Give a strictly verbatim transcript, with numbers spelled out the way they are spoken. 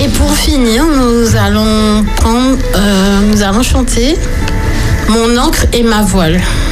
Et pour finir, nous allons prendre, euh, nous allons chanter Mon encre et ma voile.